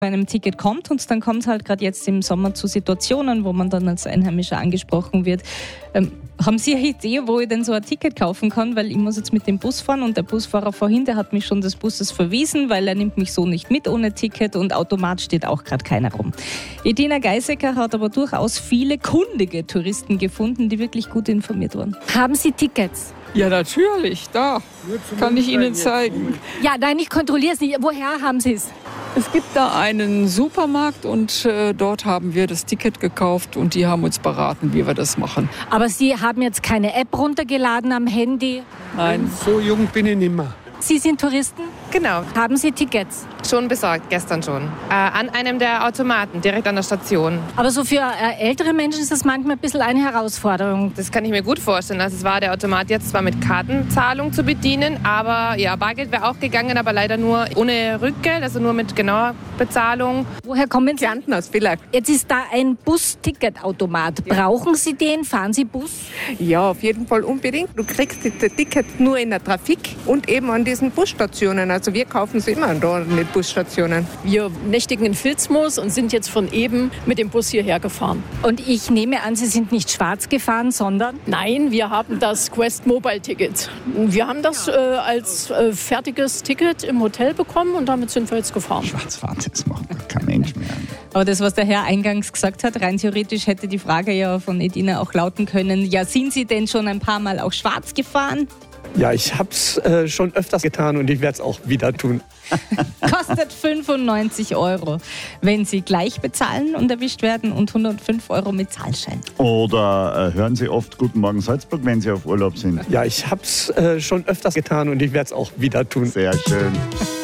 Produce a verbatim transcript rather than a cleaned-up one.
bei einem Ticket kommt, und dann kommt es halt gerade jetzt im Sommer zu Situationen, wo man dann als Einheimischer angesprochen wird. Ähm, haben Sie eine Idee, wo ich denn so ein Ticket kaufen kann? Weil ich muss jetzt mit dem Bus fahren und der Busfahrer vorhin, der hat mich schon des Busses verwiesen, weil er nimmt mich so nicht mit ohne Ticket und Automat steht auch gerade keiner rum. Edina Geisecker hat aber durchaus viele kundige Touristen gefunden, die wirklich gut informiert waren. Haben Sie Tickets? Ja, natürlich, da kann ich Ihnen zeigen. Ja, nein, ich kontrolliere es nicht. Woher haben Sie es? Es gibt da einen Supermarkt und äh, dort haben wir das Ticket gekauft und die haben uns beraten, wie wir das machen. Aber Sie haben jetzt keine App runtergeladen am Handy? Nein. So jung bin ich nicht mehr. Sie sind Touristen? Genau, Haben Sie Tickets? schon besorgt, gestern schon. Äh, an einem der Automaten, direkt an der Station. Aber so für äh, ältere Menschen ist das manchmal ein bisschen eine Herausforderung. Das kann ich mir gut vorstellen. Also es war der Automat jetzt zwar mit Kartenzahlung zu bedienen, aber ja, Bargeld wäre auch gegangen, aber leider nur ohne Rückgeld, also nur mit genauer Bezahlung. Woher kommen Sie? Kärnten aus Villach. Jetzt ist da ein Bus-Ticket-Automat. Brauchen Sie den? Fahren Sie Bus? Ja, auf jeden Fall unbedingt. Du kriegst das Ticket nur in der Trafik und eben an diesen Busstationen. Also wir kaufen es immer da mit Busstationen. Wir nächtigen in Vilsmoos und sind jetzt von eben mit dem Bus hierher gefahren. Und ich nehme an, Sie sind nicht schwarz gefahren, sondern? Nein, wir haben das Quest Mobile Ticket. Wir haben das äh, als äh, fertiges Ticket im Hotel bekommen und damit sind wir jetzt gefahren. Schwarzfahren, das macht kein Mensch mehr. Aber das, was der Herr eingangs gesagt hat, rein theoretisch hätte die Frage ja von Edina auch lauten können, ja, sind Sie denn schon ein paar Mal auch schwarz gefahren? Ja, ich habe es äh, schon öfters getan und ich werde es auch wieder tun. Kostet fünfundneunzig Euro, wenn Sie gleich bezahlen und erwischt werden, und hundertfünf Euro mit Zahlschein. Oder äh, hören Sie oft Guten Morgen Salzburg, wenn Sie auf Urlaub sind? Ja, ich habe es äh, schon öfters getan und ich werde es auch wieder tun. Sehr schön.